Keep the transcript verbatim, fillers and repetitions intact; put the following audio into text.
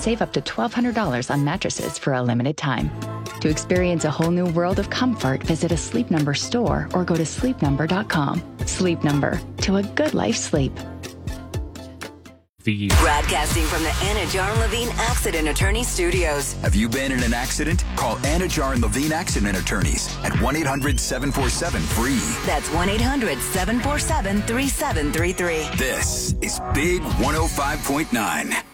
save up to twelve hundred dollars on mattresses for a limited time. To experience a whole new world of comfort, visit a Sleep Number store or go to sleep number dot com. Sleep Number, to a good life sleep. The Broadcasting from the Anajar and Levine Accident Attorney Studios. Have you been in an accident? Call Anajar and Levine Accident Attorneys at one eight hundred seven four seven free. That's one eight hundred seven four seven three seven three three. This is Big one oh five point nine.